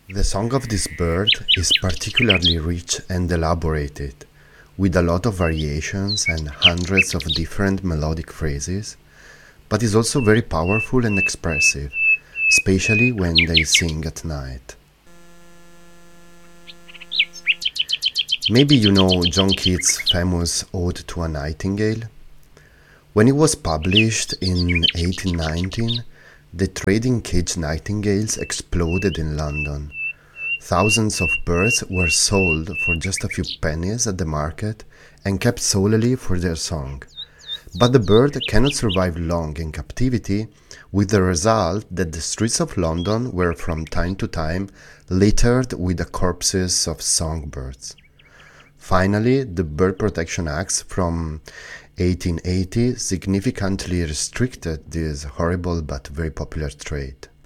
The song of this bird is particularly rich and elaborated, with a lot of variations and hundreds of different melodic phrases, but is also very powerful and expressive, especially when they sing at night. Maybe you know John Keats' famous Ode to a Nightingale? When it was published in 1819, the trade in caged nightingales exploded in London. Thousands of birds were sold for just a few pennies at the market and kept solely for their song. But the bird cannot survive long in captivity, with the result that the streets of London were from time to time littered with the corpses of songbirds. Finally, the Bird Protection Acts from 1880 significantly restricted this horrible but very popular trade.